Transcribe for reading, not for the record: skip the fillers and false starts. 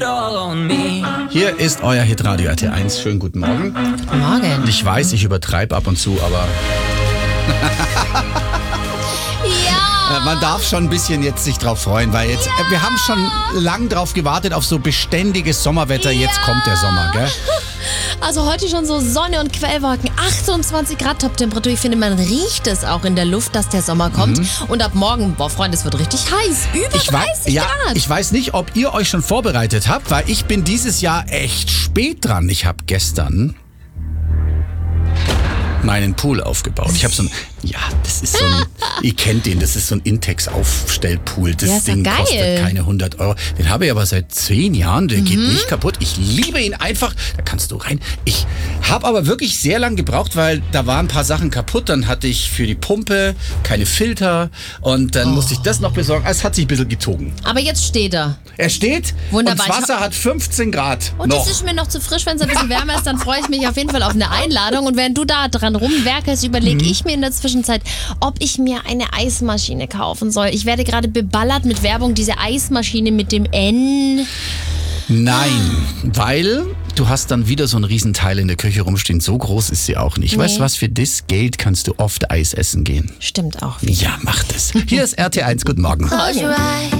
Hier ist euer Hitradio RT1. Schönen guten Morgen. Guten Morgen. Ich weiß, ich übertreibe ab und zu, aber Ja. man darf schon ein bisschen jetzt sich drauf freuen, weil jetzt wir haben schon lang drauf gewartet auf so beständiges Sommerwetter. Jetzt kommt der Sommer, gell? Also heute schon so Sonne und Quellwolken, 28 Grad Toptemperatur. Ich finde, man riecht es auch in der Luft, dass der Sommer kommt. Und ab morgen, Freunde, es wird richtig heiß. Über 30 Grad. Ich weiß nicht, ob ihr euch schon vorbereitet habt, weil ich bin dieses Jahr echt spät dran. Ich habe gestern meinen Pool aufgebaut. Ich habe so ein, das ist so ein, ihr kennt den, das ist so ein Intex-Aufstellpool. Das Ja, ist doch Ding geil. kostet keine 100 Euro. Den habe ich aber seit 10 Jahren, der geht nicht kaputt. Ich liebe ihn einfach, da kannst du rein. Ich habe aber wirklich sehr lang gebraucht, weil da waren ein paar Sachen kaputt. Dann hatte ich für die Pumpe keine Filter und dann musste ich das noch besorgen. Es hat sich ein bisschen gezogen. Aber jetzt steht er. Er steht Wunderbar. und das Wasser hat 15 Grad Und noch. es ist mir noch zu frisch, wenn es ein bisschen wärmer ist, dann freue ich mich auf jeden Fall auf eine Einladung. Und während du da dran rumwerkelst, überlege ich mir in der Zwischenzeit, ob ich mir eine Eismaschine kaufen soll. Ich werde gerade beballert mit Werbung, diese Eismaschine mit dem N. Nein, weil du hast dann wieder so ein Riesenteil in der Küche rumstehen. So groß ist sie auch nicht. Nee. Weißt du was, für das Geld kannst du oft Eis essen gehen. Stimmt auch wieder. Ja, mach das. Hier ist RT1, guten Morgen. Okay.